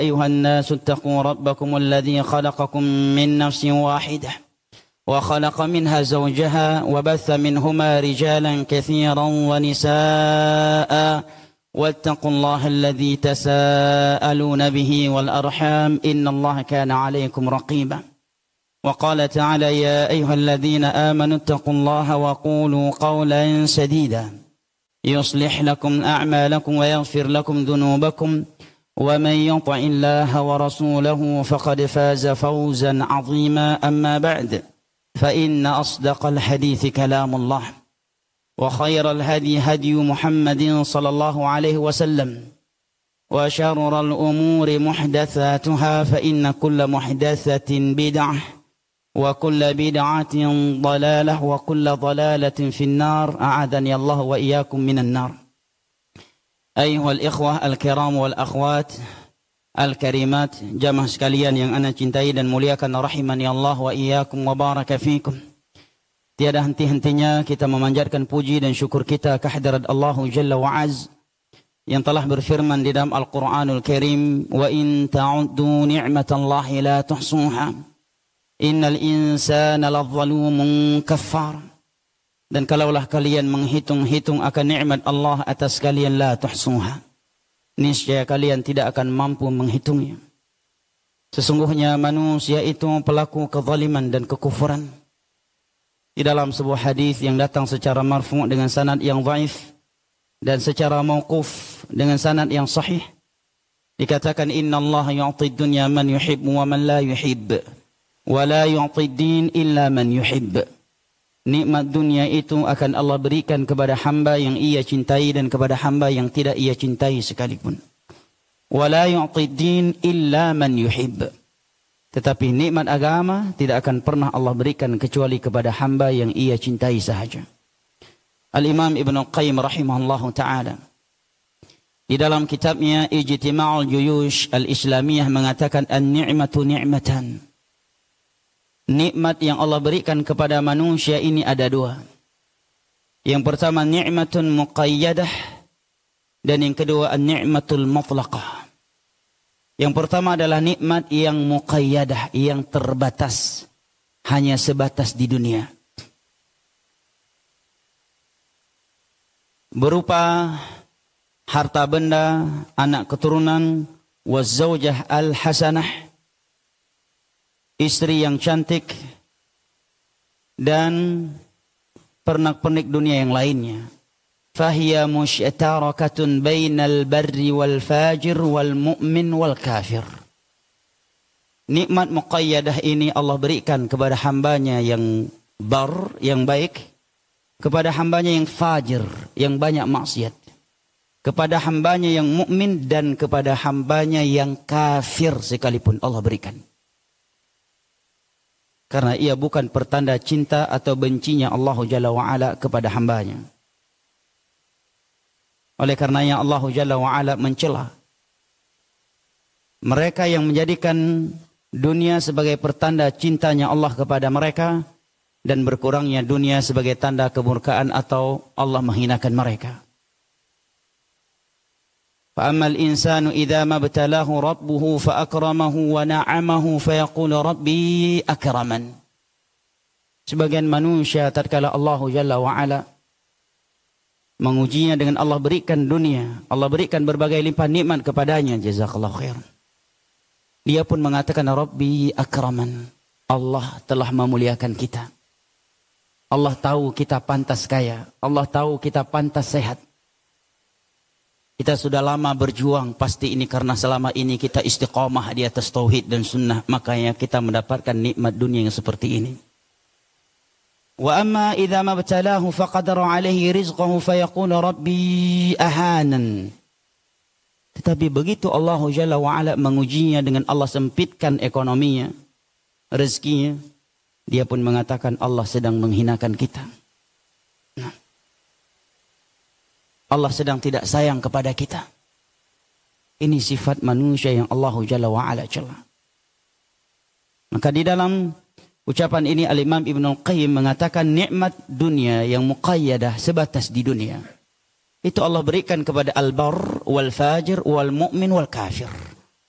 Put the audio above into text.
أيها الناس اتقوا ربكم الذي خلقكم من نفس واحدة وخلق منها زوجها وبث منهما رجالا كثيرا ونساء واتقوا الله الذي تساءلون به والأرحام إن الله كان عليكم رقيبا وقال تعالى يا أيها الذين آمنوا اتقوا الله وقولوا قولا سديدا يصلح لكم أعمالكم ويغفر لكم ذنوبكم ومن يطع الله ورسوله فقد فاز فوزا عظيما أما بعد فإن أصدق الحديث كلام الله وخير الهدي هدي محمد صلى الله عليه وسلم وشر الأمور محدثاتها فإن كل محدثة بدعة وكل بدعة ضلالة وكل ضلالة في النار أعاذني الله وإياكم من النار. أيها الإخوة الكرام والأخوات الكريمات, jamaah sekalian yang ana cintai dan muliakan, rahimani Allah wa iyyakum wa baraka fikum. Tiada henti-hentinya kita memanjatkan puji dan syukur kita kehadirat Allah Jalla wa Az yang telah berfirman di dalam Al-Qur'anul Karim, wa in ta'uddu ni'matallahi la tuhsuha innal insana ladzalumun kaffar. Dan kalaulah kalian menghitung-hitung akan nikmat Allah atas kalian, la tuhsuha, niscaya kalian tidak akan mampu menghitungnya. Sesungguhnya manusia itu pelaku kezaliman dan kekufuran. Di dalam sebuah hadis yang datang secara marfu' dengan sanad yang dhaif dan secara mauquf dengan sanad yang sahih, dikatakan innallaha yu'ti dunya man yuhibbu wa man la yuhibb wa la yu'ti din illa man yuhibb. Nikmat dunia itu akan Allah berikan kepada hamba yang ia cintai dan kepada hamba yang tidak ia cintai sekalipun. Wala yu'ti din illa man yuhib. Tetapi nikmat agama tidak akan pernah Allah berikan kecuali kepada hamba yang ia cintai sahaja. Al-Imam Ibn Qayyim rahimahullahu ta'ala di dalam kitabnya Ijtima'ul Juyush Al-Islamiyah mengatakan an-ni'matu ni'matan. Nikmat yang Allah berikan kepada manusia ini ada dua. Yang pertama ni'matun muqayyadah dan yang kedua an-ni'matul mutlaqah. Yang pertama adalah nikmat yang muqayyadah, yang terbatas, hanya sebatas di dunia. Berupa harta benda, anak keturunan, wazzaujah al-hasanah, istri yang cantik, dan pernak-pernik dunia yang lainnya. Fahiya musytarakatun bainal barri wal fajir wal mu'min wal kafir. Nikmat muqayyadah ini Allah berikan kepada hambanya yang bar, yang baik, kepada hambanya yang fajir, yang banyak maksiat, kepada hambanya yang mukmin, dan kepada hambanya yang kafir sekalipun Allah berikan. Karena ia bukan pertanda cinta atau bencinya Allah Jalla wa'ala kepada hambanya. Oleh karenanya Allah Jalla wa'ala mencela mereka yang menjadikan dunia sebagai pertanda cintanya Allah kepada mereka dan berkurangnya dunia sebagai tanda kemurkaan atau Allah menghinakan mereka. فأما الإنسان إذا ما ابتلاه ربه فأكرمه ونعمه فيقول ربي أكرمن. Sebagian manusia tatkala Allah Jalla wa'ala mengujinya dengan Allah berikan dunia, Allah berikan berbagai limpah nikmat kepadanya, jazakallahu khair, dia pun mengatakan Rabbi akraman. Allah telah memuliakan kita. Allah tahu kita pantas kaya, Allah tahu kita pantas sehat. Kita sudah lama berjuang, pasti ini karena selama ini kita istiqamah di atas tauhid dan sunnah, makanya kita mendapatkan nikmat dunia yang seperti ini. Wa amma idza mabtalahu faqadara alaihi rizqahu fayaqulu rabbi ahanan. Tetapi begitu Allah Jalla wa Ala mengujinya dengan Allah sempitkan ekonominya, rezekinya, dia pun mengatakan Allah sedang menghinakan kita. Allah sedang tidak sayang kepada kita. Ini sifat manusia yang Allah Jalla wa'ala cela. Maka di dalam ucapan ini Al-Imam Ibn Qayyim mengatakan nikmat dunia yang muqayyadah sebatas di dunia. Itu Allah berikan kepada al-bar, wal-fajir, wal-mu'min, wal-kafir.